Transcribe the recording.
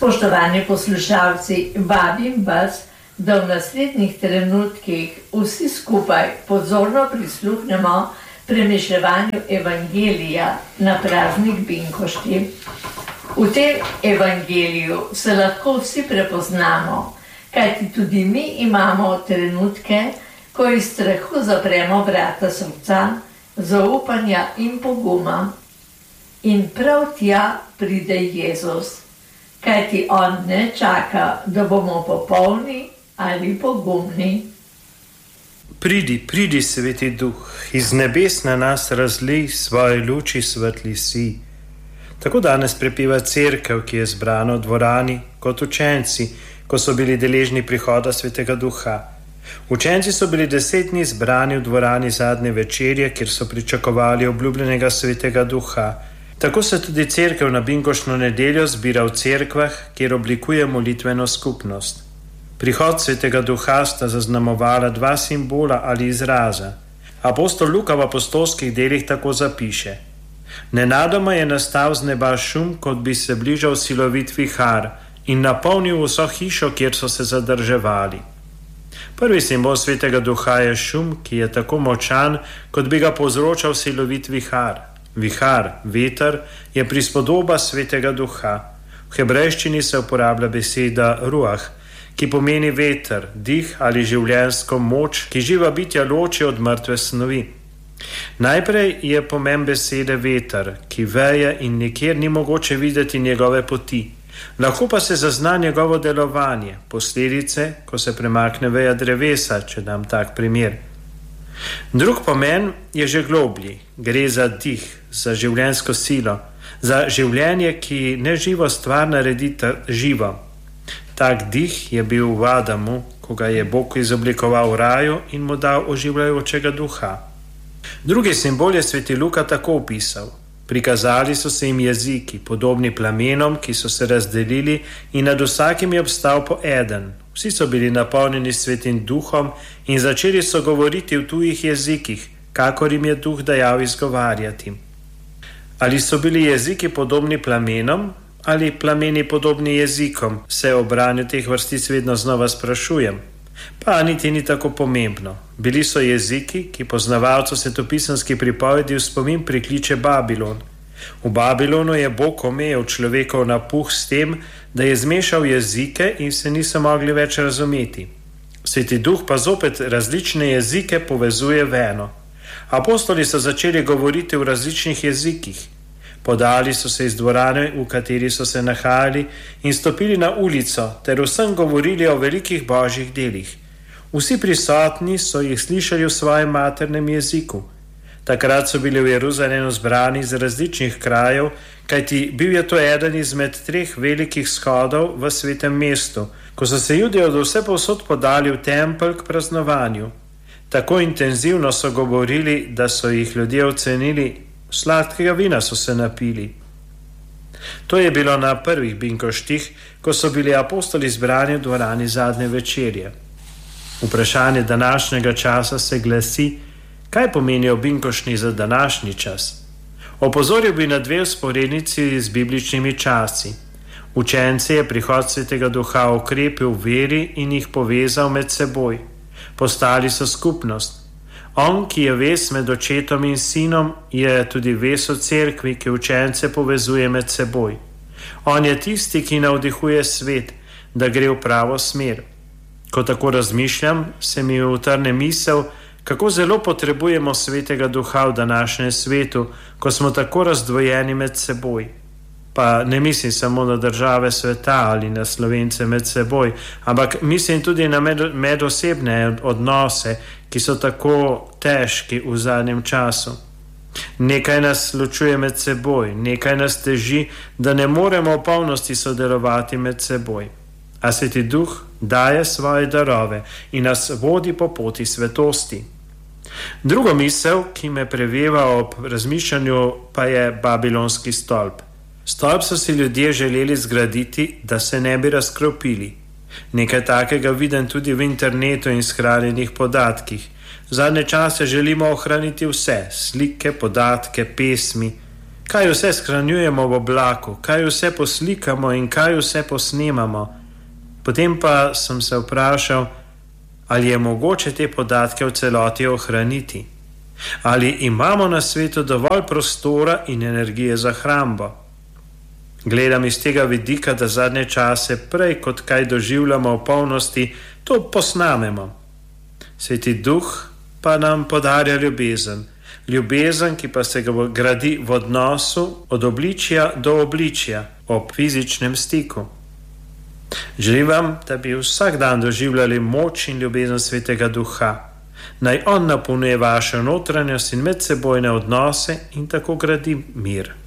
Spoštovani poslušalci, vabim vas, da v naslednjih trenutkih vsi skupaj pozorno prisluhnemo premišljevanju Evangelija na praznik Binkošti. V tem evangeliju se lahko vsi prepoznamo, kajti tudi mi imamo trenutke, ko iz strahu zapremo vrata srca, zaupanja in poguma. In prav tja pride Jezus, kajti on ne čaka, da bomo popolni ali pogumni. Pridi, pridi, Sveti Duh, iz nebes na nas razlij svoje luči svetli si. Tako danes prepeva cerkev, ki je zbrana v dvorani, kot učenci, ko so bili deležni prihoda Svetega Duha. Učenci so bili 10 dni zbrani v dvorani zadnje večerje, kjer so pričakovali obljubljenega Svetega Duha. Tako se tudi cerkev na Binkoštno nedeljo zbira v cerkvah, kjer oblikuje molitveno skupnost. Prihod Svetega Duha sta zaznamovala 2 simbola ali izraza. Apostol Luka v apostolskih delih tako zapiše: Nenadoma je nastal z neba šum, kot bi se bližal silovit vihar in napolnil vso hišo, kjer so se zadrževali. Prvi simbol Svetega Duha je šum, ki je tako močan, kot bi ga povzročal silovit vihar. Vihar, veter, je prispodoba Svetega Duha. V hebrejščini se uporablja beseda ruah, ki pomeni veter, dih ali življenjsko moč, ki živa bitja loči od mrtve snovi. Najprej je pomen besede veter, ki veje in nikjer ni mogoče videti njegove poti. Lahko pa se zazna njegovo delovanje, posledice, ko se premakne veja drevesa, če dam tak primer. Drug pomen je že globlji. Gre za dih, za življenjsko silo, za življenje, ki neživo stvar naredi živo. Tak dih je bil v Adamu, ko ga je Bog izoblikoval v raju in mu dal oživljajočega duha. Drugi simbol je Sveti Luka tako opisal: Prikazali so se jim jeziki, podobni plamenom, ki so se razdelili, in nad vsakim je obstal po eden. Vsi so bili napolnjeni Svetim Duhom in začeli so govoriti v tujih jezikih, kakor jim je Duh dajal izgovarjati. Ali so bili jeziki podobni plamenom ali plameni podobni jezikom, se ob branju teh vrstic vedno znova sprašujem. Pa niti ni tako pomembno. Bili so jeziki, ki poznavalcu svetopisemskih pripovedi v spomin prikliče Babilon. V Babilonu je Bog omejil človekov napuh s tem, da je zmešal jezike in se niso mogli več razumeti. Sveti Duh pa zopet različne jezike povezuje v eno. Apostoli so začeli govoriti v različnih jezikih. Podali so se iz dvorane, v kateri so se nahajali, in stopili na ulico ter vsem govorili o velikih božjih delih. Vsi prisotni so jih slišali v svojem maternem jeziku. Takrat so bili v Jeruzalemu zbrani iz različnih krajev, kajti bil je to eden izmed 3 velikih shodov v svetem mestu, ko so se Judje od vsepovsod podali v tempelj k praznovanju. Tako intenzivno so govorili, da so jih ljudje ocenili, sladkega vina so se napili. To je bilo na prvih Binkoštih, ko so bili apostoli zbrani v dvorani zadnje večerje. Vprašanje današnjega časa se glasi: kaj pomenijo Binkoštni za današnji čas? Opozoril bi na 2 vzporednici z bibličnimi časi. Učence je prihod Svetega Duha okrepil v veri in jih povezal med seboj. Postali so skupnost. On, ki je vez med očetom in sinom, je tudi vez v cerkvi, ki učence povezuje med seboj. On je tisti, ki navdihuje svet, da gre v pravo smer. Ko tako razmišljam, se mi utrne misel, kako zelo potrebujemo Svetega Duha v današnjem svetu, ko smo tako razdvojeni med seboj. Pa ne mislim samo na države sveta ali na Slovence med seboj, ampak mislim tudi na medosebne odnose, ki so tako težki v zadnjem času. Nekaj nas ločuje med seboj, nekaj nas teži, da ne moremo v polnosti sodelovati med seboj. A Sveti Duh daje svoje darove in nas vodi po poti svetosti. Drugo misel, ki me preveva ob razmišljanju, pa je Babilonski stolp. Stolp so si ljudje želeli zgraditi, da se ne bi razkropili. Nekaj takega vidim tudi v internetu in shranjenih podatkih. Zadnje čase želimo ohraniti vse, slike, podatke, pesmi. kaj vse shranjujemo v oblaku, kaj vse poslikamo in kaj vse posnemamo. Potem pa sem se vprašal, ali je mogoče te podatke v celoti ohraniti. Ali imamo na svetu dovolj prostora in energije za hrambo. Gledam iz tega vidika, da zadnje čase prej kot kaj doživljamo v polnosti, to posnamemo. Sveti Duh pa nam podarja ljubezen. Ljubezen, ki pa se gradi v odnosu od obličja do obličja, ob fizičnem stiku. Želim vam, da bi vsak dan doživljali moč in ljubezen Svetega Duha. Naj on napolnjuje vašo notranjost in medsebojne odnose in tako gradi mir.